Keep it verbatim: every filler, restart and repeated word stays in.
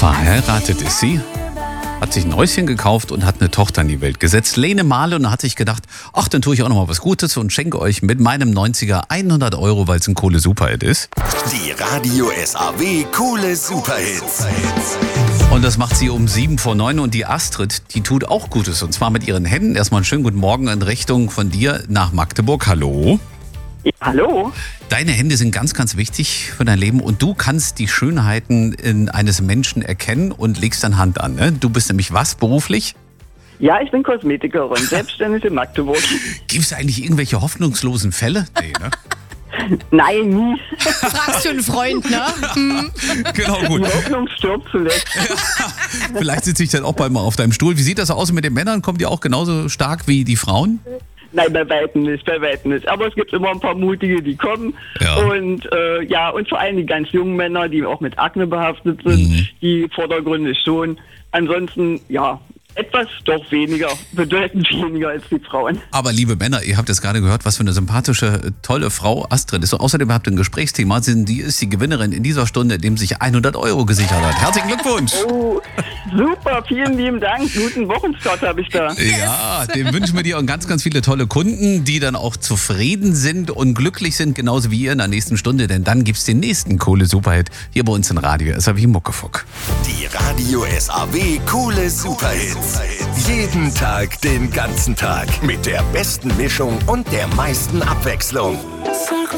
Verheiratet ist sie, hat sich ein Häuschen gekauft und hat eine Tochter in die Welt gesetzt. Lene Mahle, und hat sich gedacht, ach, dann tue ich auch noch mal was Gutes und schenke euch mit meinem neunziger hundert Euro, weil es ein coole Superhit ist. Die Radio S A W Coole Superhits. Und das macht sie um sieben vor neun. Und die Astrid, die tut auch Gutes. Und zwar mit ihren Händen. Erstmal einen schönen guten Morgen in Richtung von dir nach Magdeburg. Hallo. Ja, hallo. Deine Hände sind ganz, ganz wichtig für dein Leben. Und du kannst die Schönheiten in eines Menschen erkennen und legst dann Hand an. Ne? Du bist nämlich was beruflich? Ja, ich bin Kosmetikerin, selbstständig in Magdeburg. Gibt es eigentlich irgendwelche hoffnungslosen Fälle? Nee, ne? Nein, nie. Fragst du einen Freund, ne? Hm. Genau, gut. Die Hoffnung stirbt zuletzt. Vielleicht sitze ich dann auch bald mal auf deinem Stuhl. Wie sieht das aus mit den Männern? Kommen die auch genauso stark wie die Frauen? Nein, bei weitem nicht, bei weitem nicht. Aber es gibt immer ein paar Mutige, die kommen. Ja. Und äh, ja, und vor allem die ganz jungen Männer, die auch mit Akne behaftet sind, Mhm. die vordergründig schon. Ansonsten, ja, etwas doch weniger, bedeutend weniger als die Frauen. Aber liebe Männer, ihr habt jetzt gerade gehört, was für eine sympathische, tolle Frau Astrid ist. Und außerdem habt ihr ein Gesprächsthema. Sie die ist die Gewinnerin in dieser Stunde, in dem sich hundert Euro gesichert hat. Herzlichen Glückwunsch! Oh, super, vielen lieben Dank. Guten Wochenstart habe ich da. Ja, dem wünschen wir dir und ganz, ganz viele tolle Kunden, die dann auch zufrieden sind und glücklich sind, genauso wie ihr in der nächsten Stunde. Denn dann gibt's den nächsten Kohle Superhit hier bei uns in Radio S A W Muckefuck. Die Radio S A W Coole Superhits. Jeden Tag, den ganzen Tag. Mit der besten Mischung und der meisten Abwechslung.